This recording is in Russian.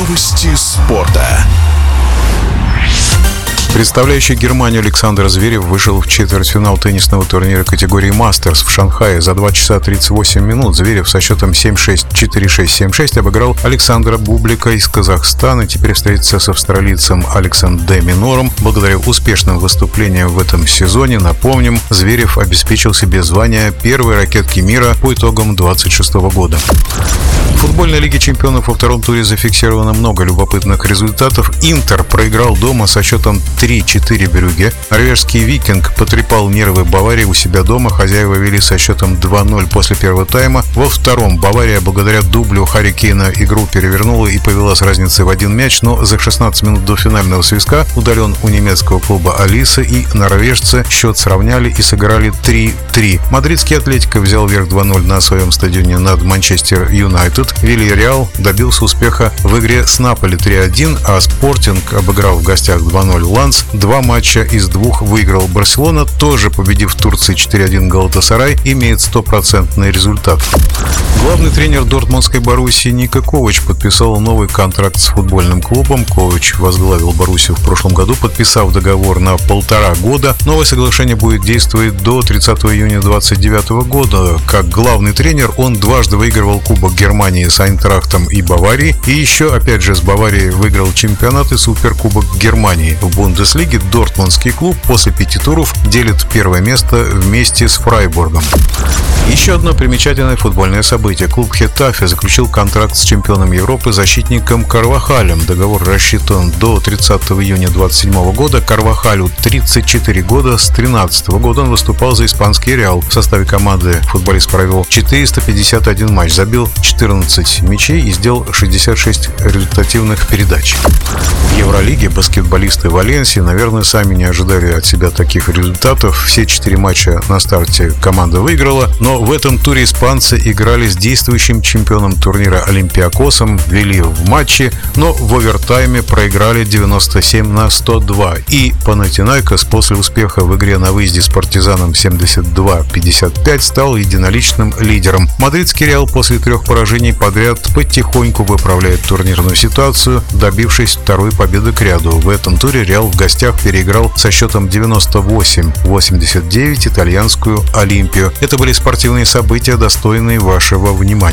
Новости спорта. Представляющий Германию Александр Зверев вышел в четвертьфинал теннисного турнира категории «Мастерс» в Шанхае. За 2 часа 38 минут Зверев со счетом 7-6, 4-6, 7-6 обыграл Александра Бублика из Казахстана. Теперь встретится с австралийцем Алексом де Минором. Благодаря успешным выступлениям в этом сезоне, напомним, Зверев обеспечил себе звание первой ракетки мира по итогам 2026 года. В футбольной лиге чемпионов во втором туре зафиксировано много любопытных результатов. Интер проиграл дома со счетом 3-4 Брюгге. Норвежский Викинг потрепал нервы Баварии у себя дома. Хозяева вели со счетом 2-0 после первого тайма. Во втором Бавария благодаря дублю Харри Кейна игру перевернула и повела с разницей в один мяч, но за 16 минут до финального свистка удален у немецкого клуба Алиса, и норвежцы счет сравняли и сыграли 3-3. Мадридский Атлетико взял верх 2-0 на своем стадионе над Манчестер Юнайтед. Вильярреал добился успеха в игре с Наполи 3-1, а Спортинг, обыграв в гостях 2-0 Ланс, 2 матча из 2 выиграл. Барселона, тоже победив в Турции 4-1 Галатасарай, имеет 100% результат. Главный тренер дортмундской Боруссии Ника Ковач подписал новый контракт с футбольным клубом. Ковач возглавил Боруссию в прошлом году, подписав договор на 1,5 года. Новое соглашение будет действовать до 30 июня 2029 года. Как главный тренер он дважды выигрывал Кубок Германии с Айнтрахтом и Баварией, и еще, опять же, с Баварией выиграл чемпионат и Суперкубок Германии. В Бундеслиге дортмундский клуб после 5 туров делит первое место вместе с Фрайбургом. Еще одно примечательное футбольное событие. Клуб Хетафе заключил контракт с чемпионом Европы защитником Карвахалем. Договор рассчитан до 30 июня 2027 года. Карвахалю 34 года. С 2013 года он выступал за испанский Реал. В составе команды футболист провел 451 матч, забил 14 мячей и сделал 66 результативных передач. В Евролиге баскетболисты Валенсии, наверное, сами не ожидали от себя таких результатов. Все 4 матча на старте команда выиграла, но в этом туре испанцы играли с действующим чемпионом турнира Олимпиакосом, вели в матче, но в овертайме проиграли 97-102. И Панатинаикос после успеха в игре на выезде с Партизаном 72-55 стал единоличным лидером. Мадридский Реал после 3 поражений подряд потихоньку выправляет турнирную ситуацию, добившись второй победы к ряду. В этом туре Реал в гостях переиграл со счетом 98-89 итальянскую Олимпию. Это были спортивные события, достойные вашего внимания.